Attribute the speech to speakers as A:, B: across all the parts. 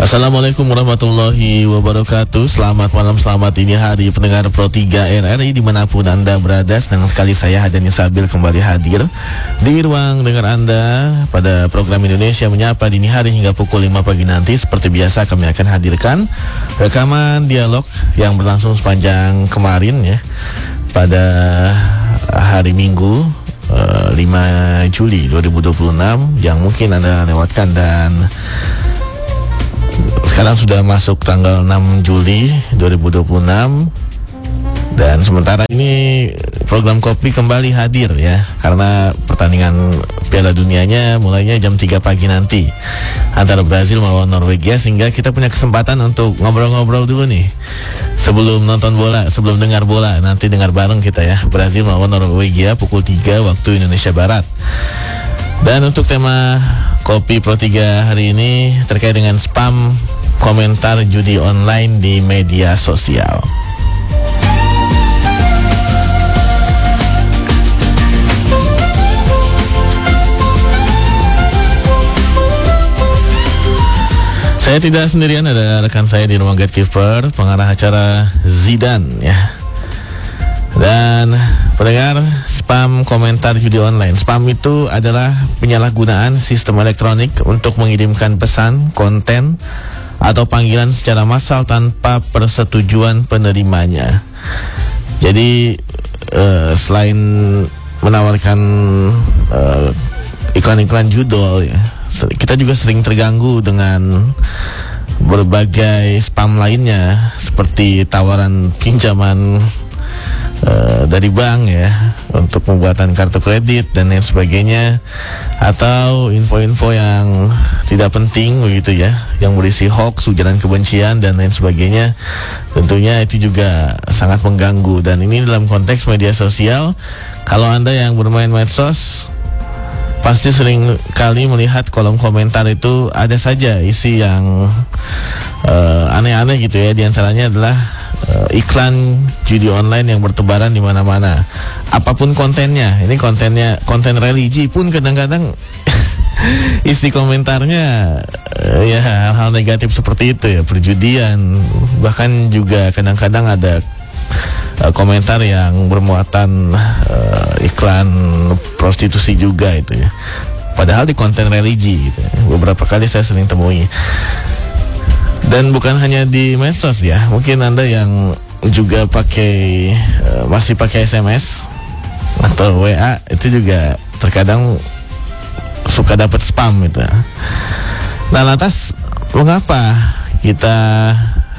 A: Assalamualaikum warahmatullahi wabarakatuh. Selamat malam, selamat dini hari pendengar Pro 3 RRI dimanapun Anda berada. Senang sekali saya Hadani Sabil kembali hadir di ruang dengar Anda pada program Indonesia Menyapa dini hari hingga pukul 5 pagi nanti. Seperti biasa kami akan hadirkan rekaman dialog yang berlangsung sepanjang kemarin ya, pada hari Minggu 5 Juli 2026 yang mungkin Anda lewatkan, dan sekarang sudah masuk tanggal 6 Juli 2026. Dan sementara ini program Kopi kembali hadir ya, karena pertandingan Piala Dunianya mulainya jam 3 pagi nanti antara Brazil melawan Norwegia, sehingga kita punya kesempatan untuk ngobrol-ngobrol dulu nih sebelum nonton bola, sebelum dengar bola. Nanti dengar bareng kita ya, Brazil melawan Norwegia pukul 3 waktu Indonesia Barat. Dan untuk tema Kopi Pro 3 hari ini terkait dengan spam komentar judi online di media sosial. Saya tidak sendirian, ada rekan saya di ruang gatekeeper, pengarah acara Zidan ya. Dan pendengar, spam komentar judi online. Spam itu adalah penyalahgunaan sistem elektronik untuk mengirimkan pesan, konten, atau panggilan secara massal tanpa persetujuan penerimanya. Jadi selain menawarkan iklan-iklan judul ya, kita juga sering terganggu dengan berbagai spam lainnya, seperti tawaran pinjaman dari bank ya, untuk pembuatan kartu kredit dan lain sebagainya, atau info-info yang tidak penting begitu ya, yang berisi hoax, ujaran kebencian dan lain sebagainya. Tentunya itu juga sangat mengganggu. Dan ini dalam konteks media sosial. Kalau Anda yang bermain medsos pasti sering kali melihat kolom komentar itu ada saja isi yang aneh-aneh gitu ya. Di antaranya adalah iklan judi online yang bertebaran di mana-mana. Apapun kontennya, ini konten religi pun kadang-kadang isi komentarnya ya hal-hal negatif seperti itu ya, perjudian. Bahkan juga kadang-kadang ada komentar yang bermuatan iklan prostitusi juga itu ya. Padahal di konten religi gitu ya. Beberapa kali saya sering temui. Dan bukan hanya di medsos ya, mungkin Anda yang juga masih pakai SMS atau WA itu juga terkadang suka dapat spam gitu. Nah, lantas mengapa kita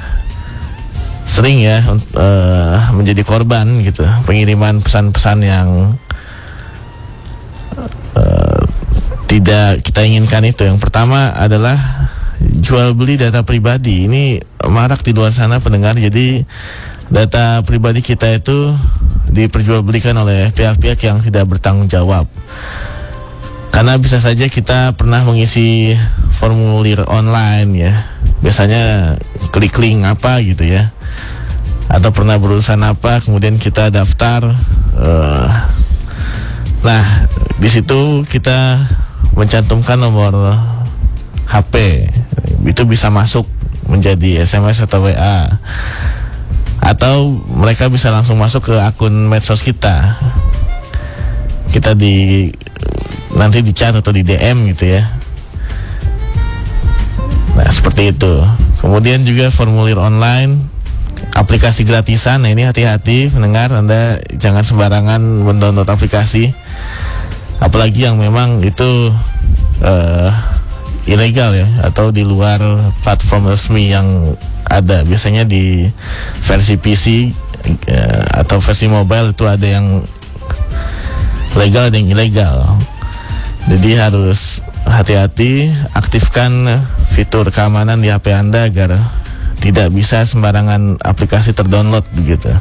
A: sering ya menjadi korban gitu pengiriman pesan-pesan yang tidak kita inginkan itu? Yang pertama adalah jual beli data pribadi. Ini marak di luar sana pendengar. Jadi data pribadi kita itu diperjualbelikan oleh pihak-pihak yang tidak bertanggung jawab. Karena bisa saja kita pernah mengisi formulir online ya, biasanya klik link apa gitu ya, atau pernah berurusan apa, kemudian kita daftar. Nah, di situ kita mencantumkan nomor HP, itu bisa masuk menjadi SMS atau WA, atau mereka bisa langsung masuk ke akun medsos kita. Kita nanti di chat atau di DM gitu ya. Nah, seperti itu. Kemudian juga formulir online, aplikasi gratisan. Nah, ini hati-hati pendengar, Anda jangan sembarangan mendownload aplikasi, apalagi yang memang itu ilegal ya, atau di luar platform resmi yang ada. Biasanya di versi PC atau versi mobile itu ada yang legal, ada yang ilegal. Jadi harus hati-hati, aktifkan fitur keamanan di HP Anda agar tidak bisa sembarangan aplikasi terdownload begitu.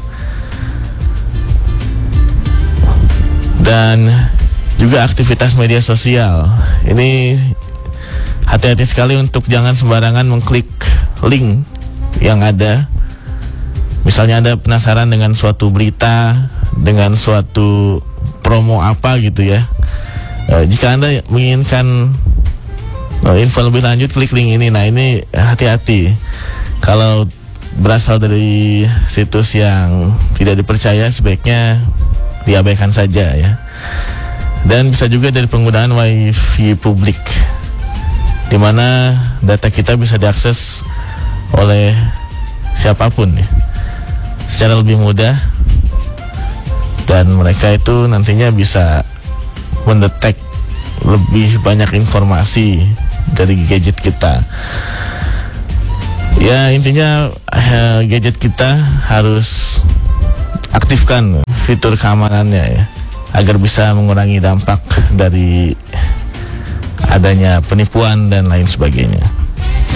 A: Dan juga aktivitas media sosial. Ini hati-hati sekali untuk jangan sembarangan mengklik link yang ada. Misalnya Anda penasaran dengan suatu berita, dengan suatu promo apa gitu ya. Jika Anda menginginkan info lebih lanjut klik link ini. Nah, ini hati-hati kalau berasal dari situs yang tidak dipercaya, sebaiknya diabaikan saja ya. Dan bisa juga dari penggunaan wifi publik, di mana data kita bisa diakses oleh siapapun ya, secara lebih mudah, dan mereka itu nantinya bisa mendetek lebih banyak informasi dari gadget kita. Ya, intinya gadget kita harus aktifkan fitur keamanannya ya, agar bisa mengurangi dampak dari adanya penipuan dan lain sebagainya.